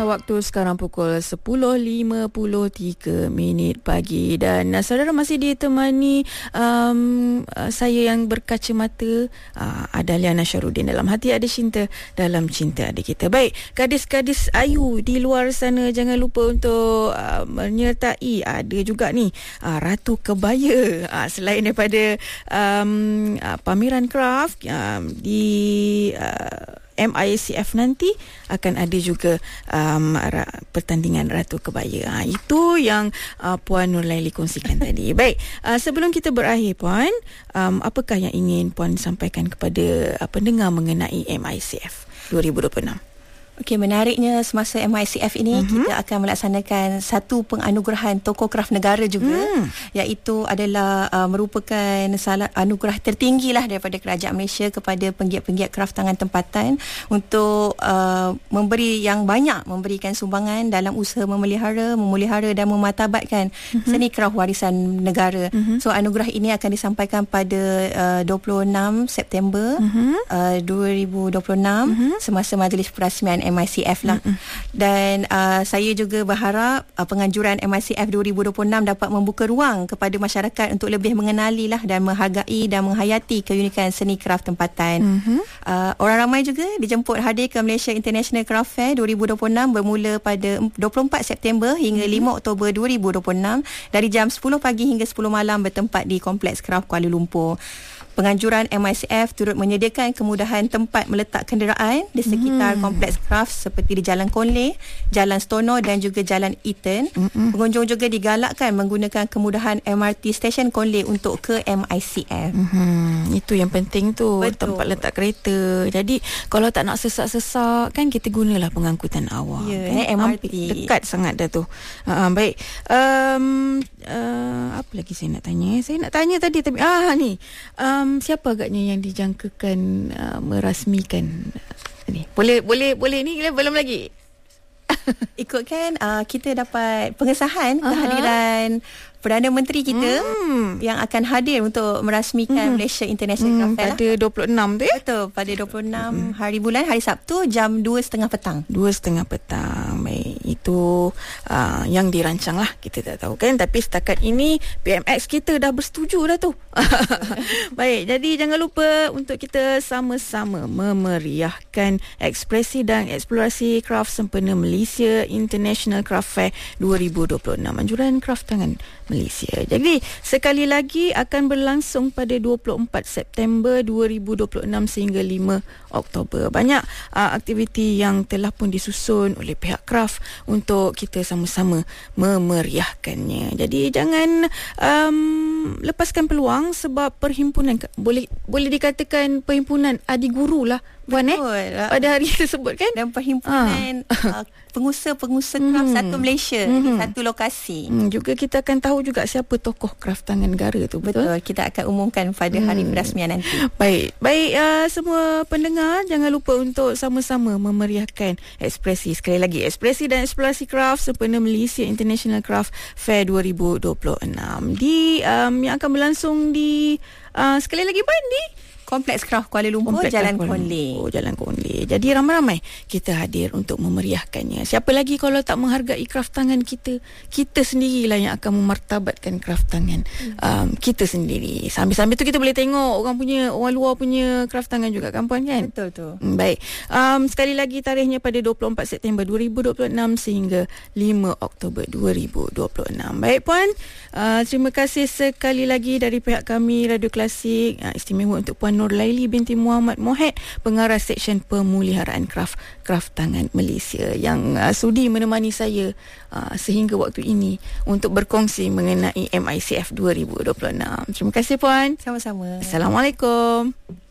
Waktu sekarang pukul 10.53 pagi dan saudara masih ditemani saya yang berkacamata, Adaliana Syarudin. Dalam hati ada cinta, dalam cinta ada kita. Baik, gadis-gadis ayu di luar sana, jangan lupa untuk menyertai. Ada juga ni Ratu Kebaya, selain daripada pameran craft di MICF nanti, akan ada juga pertandingan Ratu Kebaya. Itu yang Puan Nurlaili kongsikan tadi. Baik, sebelum kita berakhir, Puan, apakah yang ingin Puan sampaikan kepada pendengar mengenai MICF 2026? Okey, menariknya semasa MICF ini kita akan melaksanakan satu penganugerahan tokoh kraf negara juga, iaitu adalah merupakan salah anugerah tertinggi lah daripada Kerajaan Malaysia kepada penggiat-penggiat kraf tangan tempatan untuk memberi yang banyak, memberikan sumbangan dalam usaha memelihara dan memartabatkan seni kraf warisan negara. So anugerah ini akan disampaikan pada 26 September 2026 semasa majlis perasmian MICF lah. Dan saya juga berharap penganjuran MICF 2026 dapat membuka ruang kepada masyarakat untuk lebih mengenali lah dan menghargai dan menghayati keunikan seni kraf tempatan. Orang ramai juga dijemput hadir ke Malaysia International Craft Fair 2026 bermula pada 24 September hingga 5 Oktober 2026 dari jam 10 pagi hingga 10 malam bertempat di Kompleks Kraf Kuala Lumpur. Penganjuran MICF turut menyediakan kemudahan tempat meletak kenderaan di sekitar Kompleks Kraf seperti di Jalan Konleh, Jalan Stono dan juga Jalan Eaton. Pengunjung juga digalakkan menggunakan kemudahan MRT Stesen Konleh untuk ke MICF. Itu yang penting tu. Betul. Tempat letak kereta. Jadi kalau tak nak sesak-sesak kan, kita gunalah pengangkutan awam. MRT. Dekat sangat dah tu. Baik. Apa lagi saya nak tanya? Saya nak tanya tadi tapi ni. Siapa agaknya yang dijangkakan merasmikan ni? Boleh ni belum lagi. Ikutkan kita dapat pengesahan kehadiran Perdana Menteri kita yang akan hadir untuk merasmikan Malaysia International Craft Fair. Pada 26 tu ya? Betul, pada 26 hari bulan, hari Sabtu jam 2.30 petang. 2.30 petang. Baik, itu yang dirancang lah, kita tak tahu kan, tapi setakat ini PMX kita dah bersetuju dah tu. Baik, jadi jangan lupa untuk kita sama-sama memeriahkan ekspresi dan eksplorasi kraft sempena Malaysia International Craft Fair 2026, anjuran kraft tangan Malaysia. Jadi sekali lagi akan berlangsung pada 24 September 2026 sehingga 5 Oktober. Banyak aktiviti yang telah pun disusun oleh pihak kraft untuk kita sama-sama memeriahkannya. Jadi jangan lepaskan peluang, sebab perhimpunan boleh dikatakan perhimpunan adik guru lah, Puan, pada hari tersebut kan, dan perhimpunan pengusaha-pengusaha kraft satu Malaysia di satu lokasi. Juga kita akan tahu juga siapa tokoh kraft tangan negara tu. Betul, kita akan umumkan pada hari perasmian nanti. Baik, semua pendengar jangan lupa untuk sama-sama memeriahkan ekspresi, sekali lagi, ekspresi dan eksplorasi kraft sempena Malaysia International Craft Fair 2026 di yang akan berlangsung di sekali lagi di Kompleks Kraf Kuala Lumpur, Jalan Konleh. Jalan Konleh. Jadi ramai-ramai kita hadir untuk memeriahkannya. Siapa lagi kalau tak menghargai kraft tangan kita? Kita sendirilah yang akan memartabatkan kraft tangan kita sendiri. Sambil-sambil tu kita boleh tengok orang luar punya kraft tangan juga kan, Puan, kan? Betul tu. Baik. Sekali lagi tarikhnya pada 24 September 2026 sehingga 5 Oktober 2026. Baik, Puan. Terima kasih sekali lagi dari pihak kami Radio Klasik. Istimewa untuk Puan Nurlaili binti Muhammad Mohed, pengarah Seksyen Pemuliharaan Kraft Tangan Malaysia, yang sudi menemani saya sehingga waktu ini untuk berkongsi mengenai MICF 2026. Terima kasih, Puan. Sama-sama. Assalamualaikum.